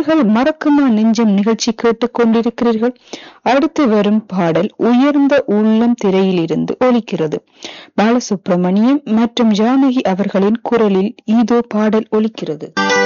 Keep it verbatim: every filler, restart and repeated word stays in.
நேயர்கள் மறக்குமா நெஞ்சம் நிகழ்ச்சி கேட்டுக் கொண்டிருக்கிறீர்கள். அடுத்து வரும் பாடல் உயர்ந்த உள்ளம் திரையில் இருந்து ஒலிக்கிறது. பாலசுப்ரமணியம் மற்றும் ஜானகி அவர்களின் குரலில் இதோ பாடல் ஒலிக்கிறது.